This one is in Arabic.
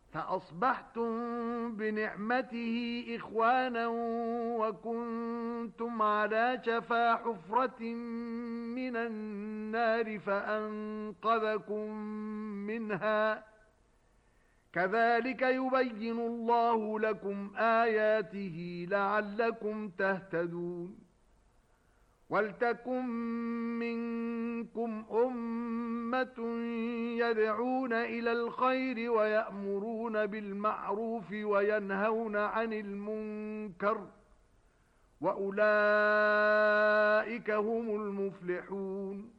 فأصبحتم بنعمته إخوانا وكنتم على شفا حفرة من النار فأنقذكم منها كذلك يبين الله لكم آياته لعلكم تهتدون وَلْتَكُن مِّنكُمْ أُمَّةٌ يَدْعُونَ إِلَى الْخَيْرِ وَيَأْمُرُونَ بِالْمَعْرُوفِ وَيَنْهَوْنَ عَنِ الْمُنكَرِ وَأُولَئِكَ هُمُ الْمُفْلِحُونَ